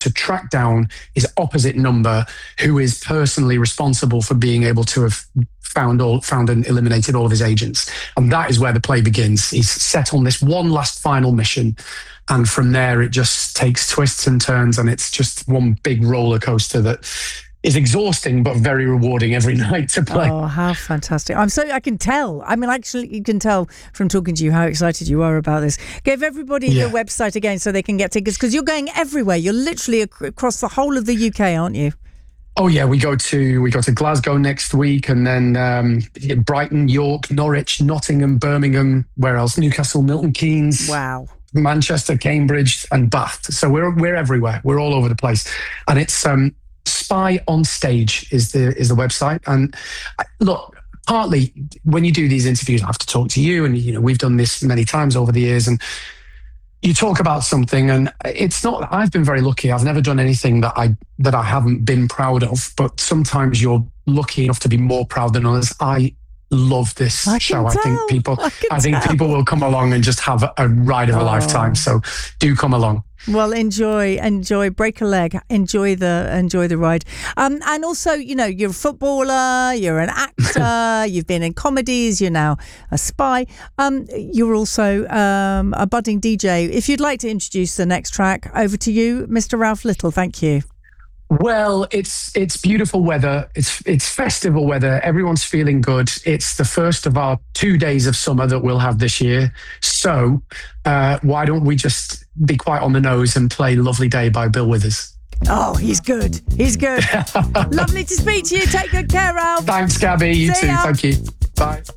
to track down his opposite number, who is personally responsible for being able to have found and eliminated all of his agents. And that is where the play begins. He's set on this one last final mission. And from there, it just takes twists and turns. And it's just one big roller coaster that is exhausting, but very rewarding every night to play. Oh, how fantastic. I can tell. I mean, actually, you can tell from talking to you how excited you are about this. Give everybody the website again so they can get tickets, because you're going everywhere. You're literally across the whole of the UK, aren't you? Oh yeah, we go to Glasgow next week, and then Brighton, York, Norwich, Nottingham, Birmingham, where else? Newcastle, Milton Keynes. Wow. Manchester, Cambridge, and Bath. So we're everywhere. We're all over the place, and it's Spy on Stage is the website. And look, partly when you do these interviews, I have to talk to you, and we've done this many times over the years, and you talk about something, and it's not. I've been very lucky. I've never done anything that I haven't been proud of. But sometimes you're lucky enough to be more proud than others. I love this show. I think people will come along and just have a ride of a lifetime. So do come along. Well, enjoy, break a leg, enjoy the ride. And also, you're a footballer, you're an actor, you've been in comedies, you're now a spy. You're also a budding DJ. If you'd like to introduce the next track, over to you, Mr. Ralph Little. Thank you. Well, it's beautiful weather. It's festival weather. Everyone's feeling good. It's the first of our 2 days of summer that we'll have this year. So why don't we just be quite on the nose and play Lovely Day by Bill Withers? Oh, he's good. Lovely to speak to you. Take good care, Ralph. Thanks, Gabby. You too. Thank you. Bye.